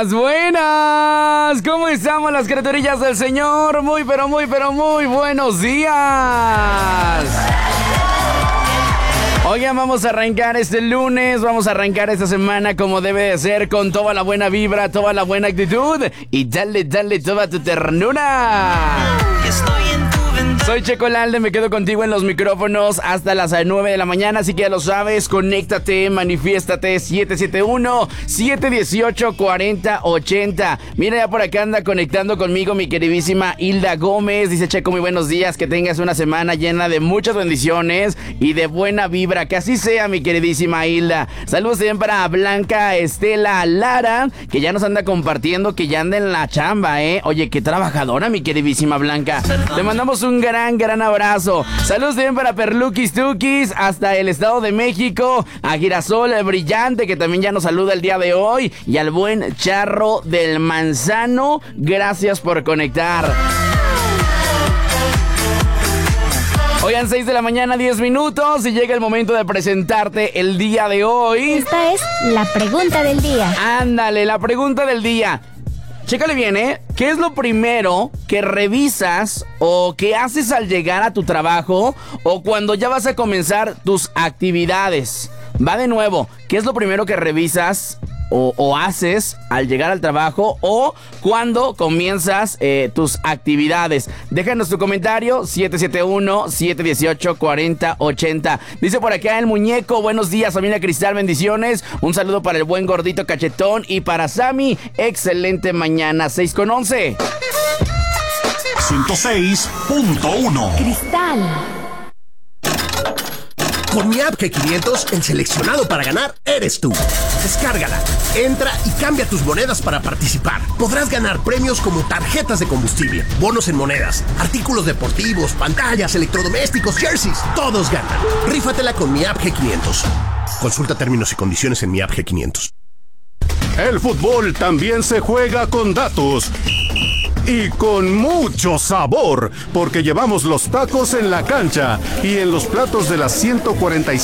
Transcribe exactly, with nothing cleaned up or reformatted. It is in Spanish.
Buenas, buenas. ¿Cómo estamos las criaturillas del Señor? Muy, pero muy, pero muy buenos días. Oigan, vamos a arrancar este lunes, vamos a arrancar esta semana como debe de ser, con toda la buena vibra, toda la buena actitud y dale, dale toda tu ternura. Soy Checo Lalde, me quedo contigo en los micrófonos hasta las nueve de la mañana, así que ya lo sabes, conéctate, manifiéstate, siete siete uno, siete uno ocho, cuatro cero ocho cero. Mira, ya por acá anda conectando conmigo mi queridísima Hilda Gómez. Dice: Checo, muy buenos días, que tengas una semana llena de muchas bendiciones y de buena vibra, que así sea, mi queridísima Hilda. Saludos también para Blanca Estela Lara, que ya nos anda compartiendo que ya anda en la chamba, ¿eh? Oye, qué trabajadora, mi queridísima Blanca. Te mandamos un gran, gran abrazo. Saludos también para Perluquis Tukis hasta el Estado de México, a Girasol Brillante, que también ya nos saluda el día de hoy, y al buen Charro del Manzano. Gracias por conectar. Oigan, seis de la mañana, diez minutos, y llega el momento de presentarte el día de hoy. Esta es la pregunta del día. Ándale, la pregunta del día. Chécale bien, ¿eh? ¿Qué es lo primero que revisas o que haces al llegar a tu trabajo o cuando ya vas a comenzar tus actividades? Va de nuevo, ¿qué es lo primero que revisas o, o haces al llegar al trabajo o cuando comienzas eh, tus actividades? Déjanos tu comentario, siete siete uno, siete uno ocho, cuatro cero ocho cero. Dice por acá el muñeco: buenos días, familia Cristal, bendiciones. Un saludo para el buen gordito cachetón y para Sammy. Excelente mañana, seis con once. ciento seis punto uno. Cristal. Con mi app G quinientos, el seleccionado para ganar eres tú. Descárgala, entra y cambia tus monedas para participar. Podrás ganar premios como tarjetas de combustible, bonos en monedas, artículos deportivos, pantallas, electrodomésticos, jerseys. Todos ganan. Rífatela con mi app G quinientos. Consulta términos y condiciones en mi app G quinientos. El fútbol también se juega con datos. Y con mucho sabor, porque llevamos los tacos en la cancha y en los platos de las ciento cuarenta y